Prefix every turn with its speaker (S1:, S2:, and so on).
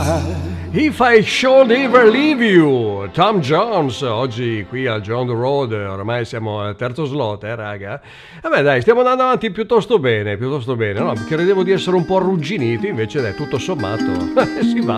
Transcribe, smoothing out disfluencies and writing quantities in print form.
S1: If I Should Ever Leave You, Tom Jones, oggi qui al John the Road, ormai siamo al terzo slot, raga? Vabbè dai, stiamo andando avanti piuttosto bene, no? Credevo di essere un po' arrugginiti, invece dai, tutto sommato, si va.